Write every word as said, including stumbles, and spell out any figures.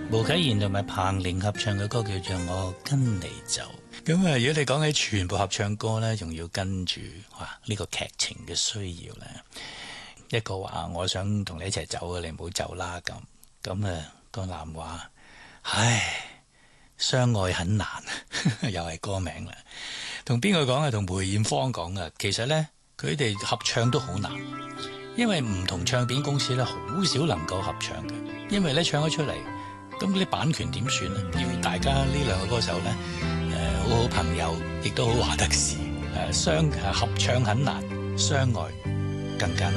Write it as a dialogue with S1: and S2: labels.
S1: 巫啟賢同埋彭羚合唱嘅歌叫做《我跟你走》。咁啊，如果你講起全部合唱歌咧，仲要跟住哇呢個劇情嘅需要咧，一個話我想同你一齊走啊，你唔好走啦咁。咁啊個男話，唉，相愛很難，又係歌名啦。同邊個講啊？同梅艷芳講啊。其實咧，佢哋合唱都好難，因為唔同唱片公司咧，好少能夠合唱嘅，因為咧唱咗出嚟。咁啲版權點算咧？要大家呢兩個歌手咧，誒、呃、好好朋友，亦都好話得事，誒相誒合唱很難，相愛更加難。